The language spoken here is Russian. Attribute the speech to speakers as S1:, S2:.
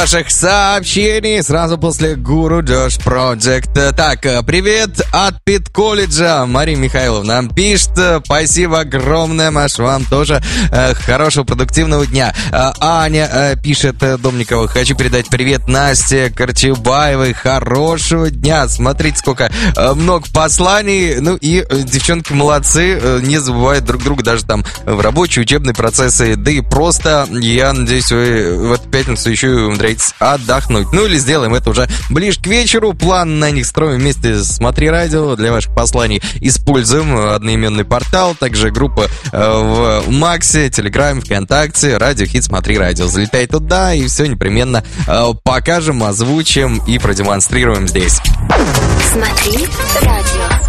S1: Ваших сообщений сразу после Guru Josh Project. Так, привет от Пит-колледжа. Мария Михайловна нам пишет. Спасибо огромное, Маш, вам тоже хорошего, продуктивного дня. Аня пишет Домникова. Хочу передать привет Насте Корчебаевой. Хорошего дня. Смотрите, сколько много посланий. Ну и девчонки молодцы. Не забывают друг друга даже там в рабочие, учебные процессы. Да и просто, я надеюсь, вы в эту пятницу еще и умудряетесь отдохнуть. Ну или сделаем это уже ближе к вечеру. План на них строим вместе с Смотри Радио. Для ваших посланий используем одноименный портал, также группа в Максе, Телеграме, ВКонтакте, Радио Хит Смотри Радио. Залетай туда и все непременно покажем, озвучим и продемонстрируем здесь.
S2: Смотри Радио.